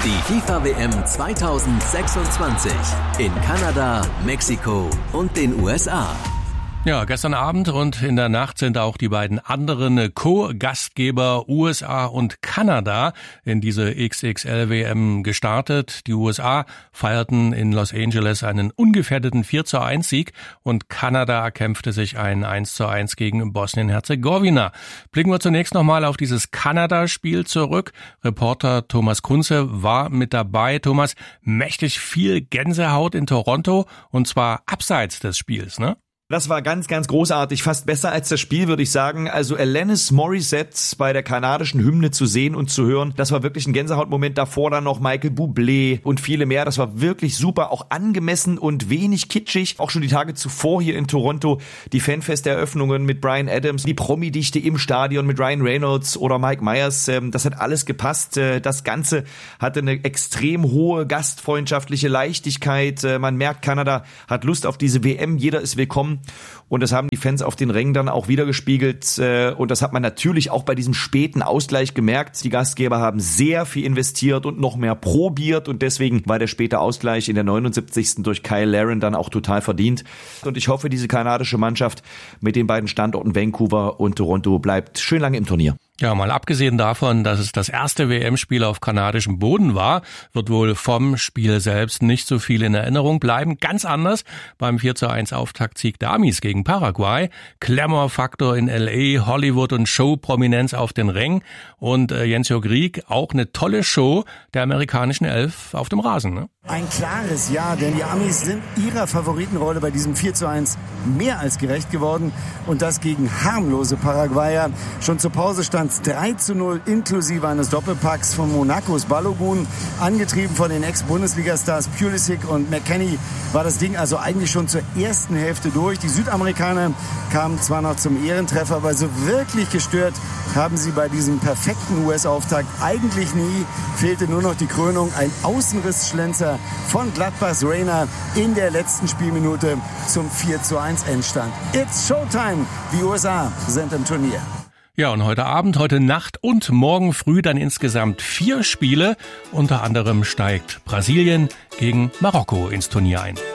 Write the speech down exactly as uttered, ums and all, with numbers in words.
Die FIFA-W M zweitausendsechsundzwanzig in Kanada, Mexiko und den U S A. Ja, gestern Abend und in der Nacht sind auch die beiden anderen Co-Gastgeber U S A und Kanada in diese X X L-W M gestartet. Die U S A feierten in Los Angeles einen ungefährdeten vier zu eins Sieg und Kanada erkämpfte sich ein eins zu eins gegen Bosnien-Herzegowina. Blicken wir zunächst nochmal auf dieses Kanada-Spiel zurück. Reporter Thomas Kunze war mit dabei. Thomas, mächtig viel Gänsehaut in Toronto und zwar abseits des Spiels, ne? Das war ganz, ganz großartig, fast besser als das Spiel, würde ich sagen. Also Alanis Morissette bei der kanadischen Hymne zu sehen und zu hören, das war wirklich ein Gänsehautmoment. Davor dann noch Michael Bublé und viele mehr. Das war wirklich super, auch angemessen und wenig kitschig. Auch schon die Tage zuvor hier in Toronto, die Fanfesteröffnungen mit Bryan Adams, die Promi-Dichte im Stadion mit Ryan Reynolds oder Mike Myers. Das hat alles gepasst. Das Ganze hatte eine extrem hohe gastfreundschaftliche Leichtigkeit. Man merkt, Kanada hat Lust auf diese W M. Jeder ist willkommen. Und das haben die Fans auf den Rängen dann auch wieder gespiegelt. Und das hat man natürlich auch bei diesem späten Ausgleich gemerkt. Die Gastgeber haben sehr viel investiert und noch mehr probiert. Und deswegen war der späte Ausgleich in der neunundsiebzigsten durch Kyle Larin dann auch total verdient. Und ich hoffe, diese kanadische Mannschaft mit den beiden Standorten Vancouver und Toronto bleibt schön lange im Turnier. Ja, mal abgesehen davon, dass es das erste W M-Spiel auf kanadischem Boden war, wird wohl vom Spiel selbst nicht so viel in Erinnerung bleiben. Ganz anders beim vier zu eins Auftaktsieg der Amis gegen Paraguay. Glamour-Faktor in L A, Hollywood und Show-Prominenz auf den Rängen. Und äh, Jens-Jörg Rieck, auch eine tolle Show der amerikanischen Elf auf dem Rasen, ne? Ein klares Ja, denn die Amis sind ihrer Favoritenrolle bei diesem vier zu eins mehr als gerecht geworden. Und das gegen harmlose Paraguayer. Schon zur Pause stand drei zu null inklusive eines Doppelpacks von Monacos Balogun. Angetrieben von den Ex-Bundesliga-Stars Pulisic und McKennie war das Ding also eigentlich schon zur ersten Hälfte durch. Die Südamerikaner kamen zwar noch zum Ehrentreffer, aber so wirklich gestört haben sie bei diesem perfekten U S-Auftakt eigentlich nie. Fehlte nur noch die Krönung, ein Außenrissschlenzer von Gladbachs Reina in der letzten Spielminute zum vier zu eins Endstand. It's Showtime! Die U S A sind im Turnier. Ja, und heute Abend, heute Nacht und morgen früh dann insgesamt vier Spiele. Unter anderem steigt Brasilien gegen Marokko ins Turnier ein.